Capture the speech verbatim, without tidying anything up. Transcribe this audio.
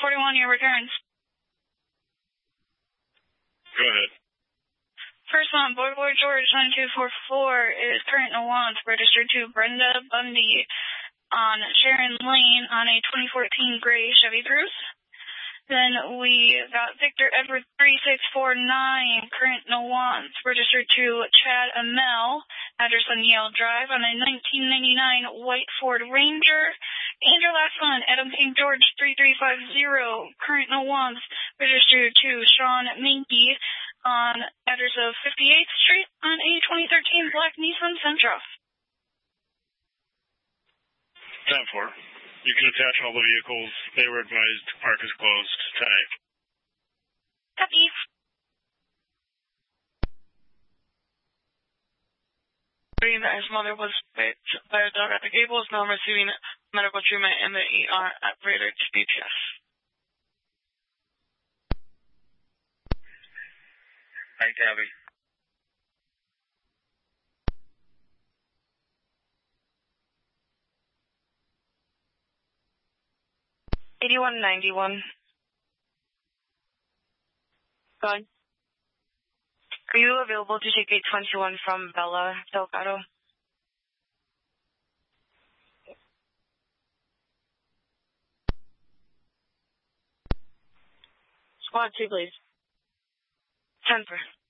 forty-one, your returns. Go ahead. First one, Boy Boy George nine two four four is current nuance registered to Brenda Bundy on Sharon Lane on a twenty fourteen gray Chevy Cruze. Then we got Victor Edward three six four nine, current nuance registered to Chad Amell, address on Yale Drive on a nineteen ninety-nine white Ford Ranger. And your last one, Adam Saint George three three five zero, current nuance registered to Sean Minky on address of fifty-eighth Street on a twenty thirteen black Nissan Sentra. ten four. You can attach all the vehicles. They were advised park is closed tonight. Copy. That his mother was bit by a dog at the Gables, now receiving medical treatment in the E R at Raider D P S. Hi, Tabby. eighty-one ninety-one. Go ahead. Are you available to take eight twenty-one from Bella Delgado? Squad two, please. ten for.